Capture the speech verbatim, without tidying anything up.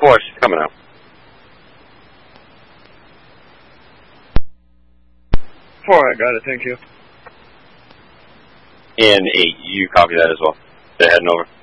four, she's coming out. Four, I got it, thank you. And eight, you copy that as well. They're heading over.